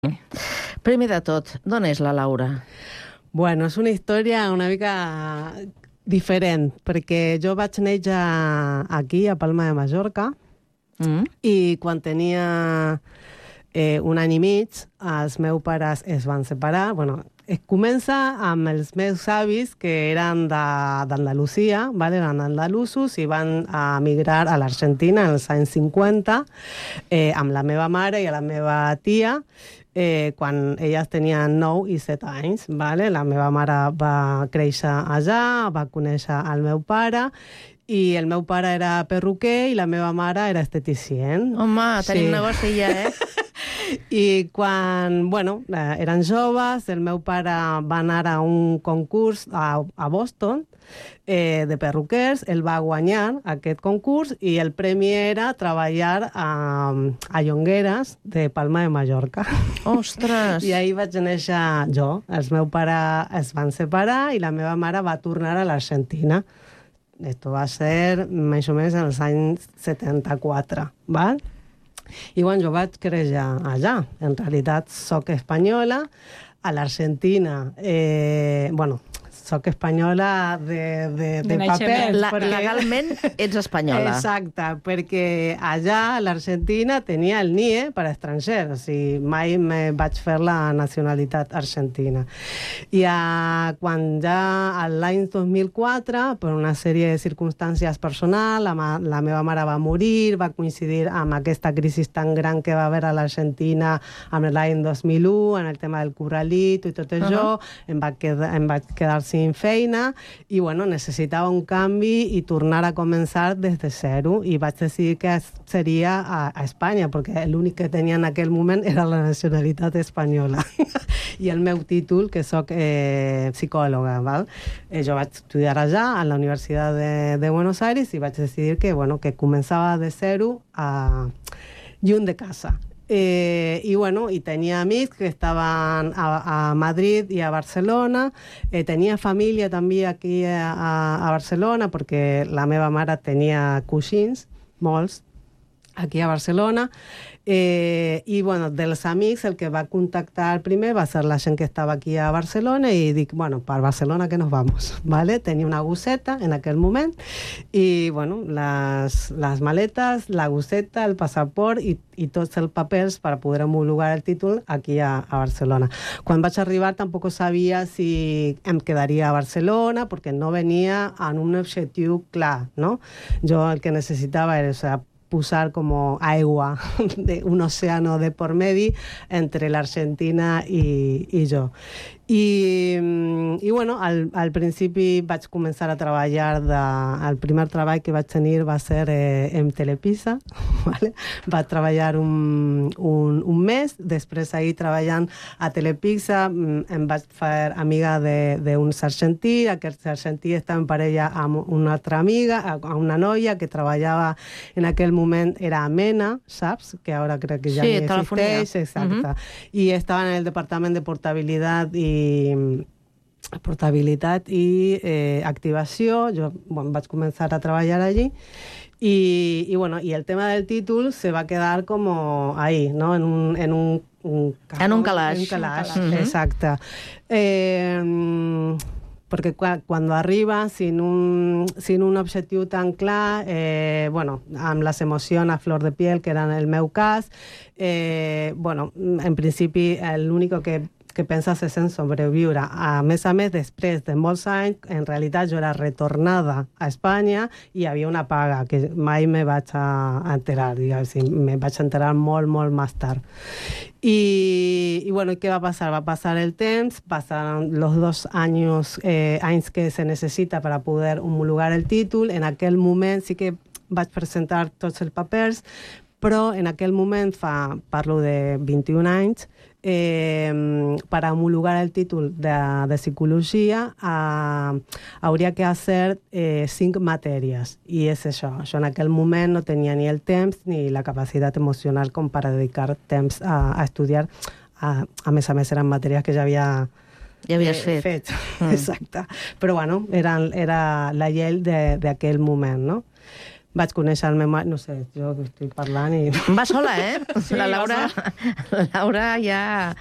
Primer de tot, d'on és la Laura? Bueno, és una història una mica diferent, perquè jo vaig néixer aquí, a Palma de Mallorca, i quan tenia un any i mig, els meus pares es van separar. Bueno, es comença amb els meus avis, que eren d'Andalusia, vale? Eren andalusos i van a emigrar a l'Argentina als anys 50, amb la meva mare i la meva tia, quan elles tenien 9 i 7 anys. Vale? La meva mare va créixer allà, va conèixer el meu pare, i el meu pare era perruquer i la meva mare era esteticient. Home, tenim negoci ja, I quan, eren joves, el meu pare va anar a un concurs a Boston de perruquers, ell va guanyar aquest concurs i el premi era treballar a Llongueres de Palma de Mallorca. Ostres! I ahir vaig néixer jo. Els meus pares es van separar i la meva mare va tornar a l'Argentina. Esto va ser més o menys en els anys 74, val? I bueno, jo vaig créixer allà. En realitat soc espanyola. A l'Argentina, soc espanyola de paper. Legalment ets espanyola. Exacte, perquè allà a l'Argentina tenia el NIE per a estrangers, o sigui, mai me vaig fer la nacionalitat argentina. I quan ja l'any 2004, per una sèrie de circumstàncies personals, la meva mare va morir, va coincidir amb aquesta crisi tan gran que va haver a l'Argentina amb l'any 2001, en el tema del corralito i tot això, em vaig quedar sin feina i necessitava un canvi i tornar a començar des de zero, i vaig decidir que seria a Espanya, perquè l'únic que tenia en aquell moment era la nacionalitat espanyola. I el meu títol, que soc psicòloga, val? Jo vaig estudiar allà, a la Universitat de Buenos Aires, i vaig decidir que començava de zero lluny de casa. I tenia amics que estaven a Madrid i a Barcelona. Tenia família també aquí a Barcelona, perquè la meva mare tenia cosins, molts, aquí a Barcelona. Dels amics, el que va contactar primer va ser la gent que estava aquí a Barcelona, i dic, per Barcelona que nos vamos, ¿vale? Tenia una gosseta en aquell moment, i les maletes, la gosseta, el passaport i tots els papers per poder homologar el títol aquí a Barcelona. Quan vaig arribar tampoc sabia si em quedaria a Barcelona, perquè no venia en un objectiu clar, no? Jo el que necessitava era posar com aigua, un océano de por medio entre l'Argentina i jo. Al principi vaig començar a treballar, el primer treball que vaig tenir va ser en Telepisa, ¿vale? Vaig treballar un mes, després ahir treballant a Telepisa em vaig fer amiga d'un argentí. Aquest argentí estava en parella amb una altra amiga, amb una noia que treballava en aquell moment, era Mena, saps? Que ara crec que ja ni existeix. Exacte. I estava en el departament de portabilitat i activació. Jo vaig començar a treballar allí i el tema del títol se va quedar com ahí, ¿no? En un calaix. Exacte. Perquè quan arriba sin un objectiu tan clar, amb les emocions a flor de piel, que era en el meu cas, en principi l'únic que penses és en sobreviure. A més, després de molts anys, en realitat jo era retornada a Espanya i hi havia una paga que mai me vaig enterar, me vaig enterar molt, molt més tard. ¿Qué va a pasar? Va a pasar el temps, pasaron los 2 anys que se necessita per a poder homologar el títol. En aquell moment sí que vaig presentar tots els papers, però en aquell moment, parlo de 21 anys, per a homologar el títol de psicologia hauria que hacer 5 matèries, i és això. Jo en aquell moment no tenia ni el temps ni la capacitat emocional com per a dedicar temps a estudiar. A més, eren matèries que ja havies fet. Exacte. Però era la llei d'aquell moment, no? vaig conèixer el meu marit, no sé, jo estic parlant i... Va sola, eh? Sí, La Laura ja